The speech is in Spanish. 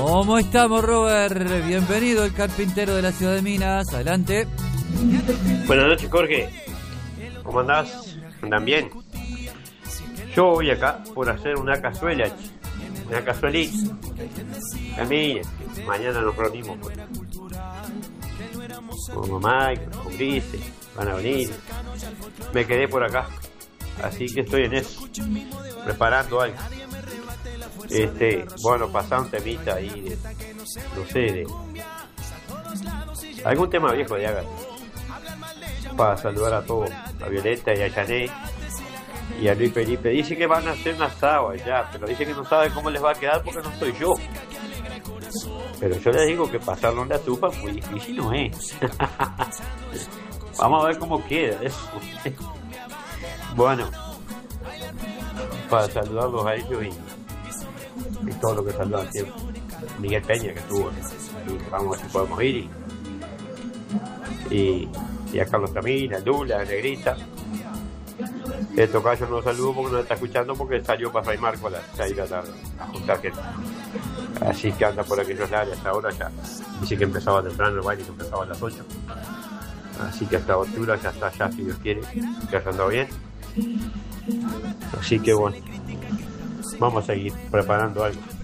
¿Cómo estamos, Robert? Bienvenido, el carpintero de la ciudad de Minas. Adelante. Buenas noches, Jorge. ¿Cómo andás? ¿Andan bien? Yo voy acá por hacer una cazuela, una cazuelita. También, mañana nos reunimos con mamá y con Grise. Van a venir. Me quedé por acá, así que estoy en eso, preparando algo. Bueno, pasar un temita ahí de, no sé, de algún tema viejo de Ágata, para saludar a todos, a Violeta y a Janet y a Luis Felipe. Dice que van a hacer un asado allá, pero dice que no sabe cómo les va a quedar porque no soy yo. Pero yo les digo que pasarlo en la estufa muy difícil no es. Vamos a ver cómo queda eso. Bueno, para saludarlos a ellos y todo lo que saludan siempre. Miguel Peña, que estuvo y vamos a ver si podemos ir, y a Carlos Camila, a Lula, a Negrita. El tocayo no saludo porque no está escuchando, porque salió para Fray Marco a las 6 de la tarde a juntar gente. Así que anda por aquellos lares hasta ahora ya. Dice que empezaba temprano el baile, que empezaba a las 8. Así que hasta octubre ya está, ya si Dios quiere, que haya andado bien. Así que bueno, vamos a seguir preparando algo.